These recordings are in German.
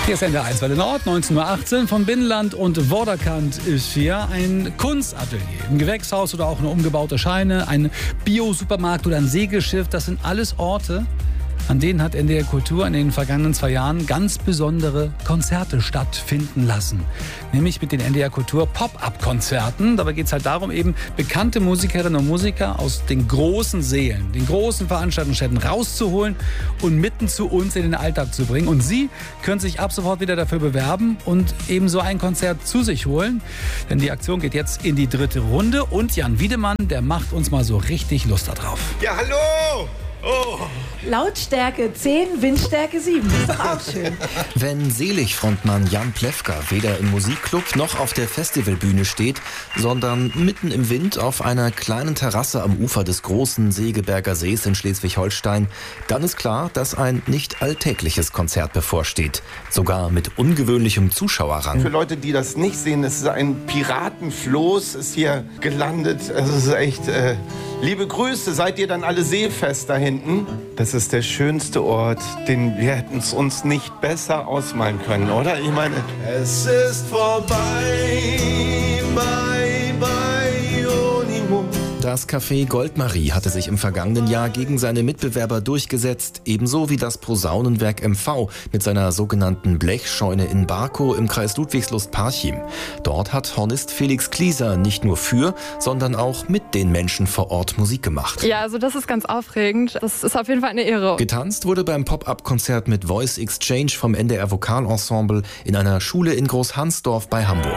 Hier ist NDR 1 Welle Nord, 19.18 Uhr. Von Binnenland und Vorderkant ist hier ein Kunstatelier. Ein Gewächshaus oder auch eine umgebaute Scheune, ein Bio-Supermarkt oder ein Segelschiff. Das sind alles Orte, an denen hat NDR Kultur in den vergangenen 2 Jahren ganz besondere Konzerte stattfinden lassen. Nämlich mit den NDR Kultur Pop-Up-Konzerten. Dabei geht es halt darum, eben bekannte Musikerinnen und Musiker aus den großen Sälen, den großen Veranstaltungsstätten rauszuholen und mitten zu uns in den Alltag zu bringen. Und Sie können sich ab sofort wieder dafür bewerben und eben so ein Konzert zu sich holen. Denn die Aktion geht jetzt in die 3. Runde. Und Jan Wiedemann, der macht uns mal so richtig Lust darauf. Ja, hallo! Oh. Lautstärke 10, Windstärke 7. Das ist doch auch schön. Wenn Selig-Frontmann Jan Plewka weder im Musikclub noch auf der Festivalbühne steht, sondern mitten im Wind auf einer kleinen Terrasse am Ufer des großen Segeberger Sees in Schleswig-Holstein, dann ist klar, dass ein nicht alltägliches Konzert bevorsteht. Sogar mit ungewöhnlichem Zuschauerrang. Für Leute, die das nicht sehen, es ist ein Piratenfloß, ist hier gelandet. Also es ist echt... Liebe Grüße, seid ihr dann alle seefest da hinten? Das ist der schönste Ort, den wir hätten es uns nicht besser ausmalen können, oder? Ich meine, es ist vorbei, bye, bye, Onimo. Das Café Goldmarie hatte sich im vergangenen Jahr gegen seine Mitbewerber durchgesetzt, ebenso wie das Posaunenwerk MV mit seiner sogenannten Blechscheune in Barkow im Kreis Ludwigslust-Parchim. Dort hat Hornist Felix Klieser nicht nur für, sondern auch mit den Menschen vor Ort Musik gemacht. Ja, also das ist ganz aufregend. Das ist auf jeden Fall eine Ehre. Getanzt wurde beim Pop-Up-Konzert mit Voice Exchange vom NDR Vokalensemble in einer Schule in Großhansdorf bei Hamburg.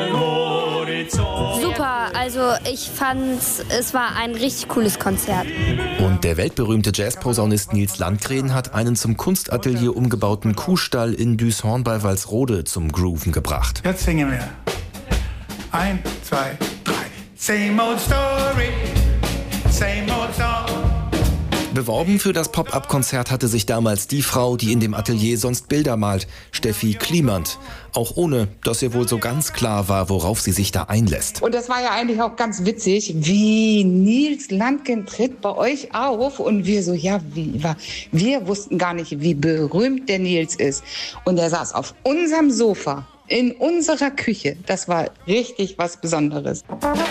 Super, also ich fand, es war ein richtig cooles Konzert. Und der weltberühmte Jazzposaunist Nils Landgren hat einen zum Kunstatelier umgebauten Kuhstall in Düshorn bei Walsrode zum Grooven gebracht. Jetzt singen wir. 1, 2, 3. Same old story, same old song. Beworben für das Pop-Up-Konzert hatte sich damals die Frau, die in dem Atelier sonst Bilder malt, Steffi Kliment. Auch ohne, dass ihr wohl so ganz klar war, worauf sie sich da einlässt. Und das war ja eigentlich auch ganz witzig, wie Nils Landgren tritt bei euch auf und wir so, ja, wir wussten gar nicht, wie berühmt der Nils ist. Und er saß auf unserem Sofa, in unserer Küche. Das war richtig was Besonderes.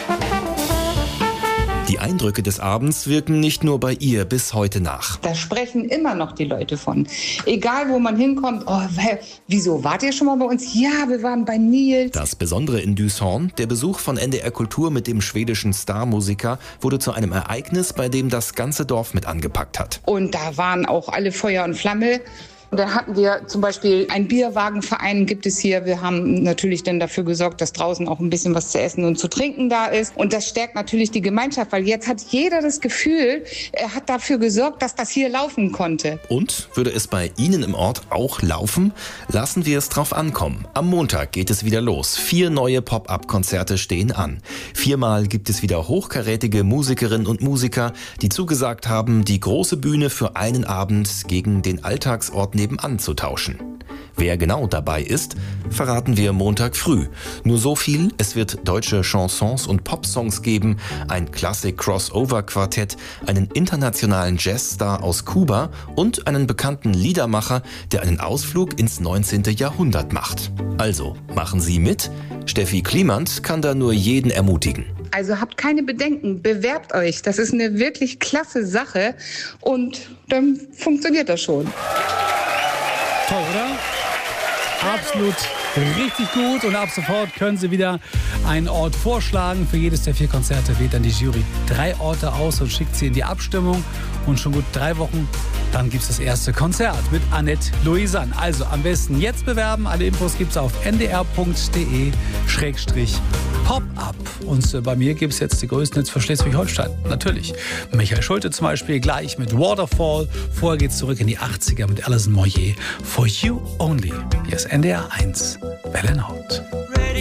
Die Eindrücke des Abends wirken nicht nur bei ihr bis heute nach. Da sprechen immer noch die Leute von. Egal, wo man hinkommt, oh, wieso, wart ihr schon mal bei uns? Ja, wir waren bei Nils. Das Besondere in Düshorn, der Besuch von NDR Kultur mit dem schwedischen Starmusiker wurde zu einem Ereignis, bei dem das ganze Dorf mit angepackt hat. Und da waren auch alle Feuer und Flamme. Und da hatten wir zum Beispiel einen Bierwagenverein, gibt es hier. Wir haben natürlich dann dafür gesorgt, dass draußen auch ein bisschen was zu essen und zu trinken da ist. Und das stärkt natürlich die Gemeinschaft, weil jetzt hat jeder das Gefühl, er hat dafür gesorgt, dass das hier laufen konnte. Und würde es bei Ihnen im Ort auch laufen? Lassen wir es drauf ankommen. Am Montag geht es wieder los. 4 neue Pop-Up-Konzerte stehen an. 4-mal gibt es wieder hochkarätige Musikerinnen und Musiker, die zugesagt haben, die große Bühne für einen Abend gegen den Alltagsort nebenan zu tauschen. Wer genau dabei ist, verraten wir Montag früh. Nur so viel, es wird deutsche Chansons und Popsongs geben, ein Klassik-Crossover-Quartett, einen internationalen Jazzstar aus Kuba und einen bekannten Liedermacher, der einen Ausflug ins 19. Jahrhundert macht. Also, machen Sie mit? Steffi Kliment kann da nur jeden ermutigen. Also habt keine Bedenken, bewerbt euch. Das ist eine wirklich klasse Sache und dann funktioniert das schon. Toll, oder? Absolut richtig gut. Und ab sofort können Sie wieder einen Ort vorschlagen. Für jedes der 4 Konzerte wählt dann die Jury 3 Orte aus und schickt sie in die Abstimmung. Und schon gut 3 Wochen, dann gibt es das erste Konzert mit Annette Louisanne. Also am besten jetzt bewerben. Alle Infos gibt es auf ndr.de/pop-up. Und bei mir gibt es jetzt die größten Hits für Schleswig-Holstein. Natürlich. Michael Schulte zum Beispiel gleich mit Waterfall. Vorher geht's zurück in die 80er mit Alison Moyet. For You Only. Hier ist NDR 1 Welle Nord.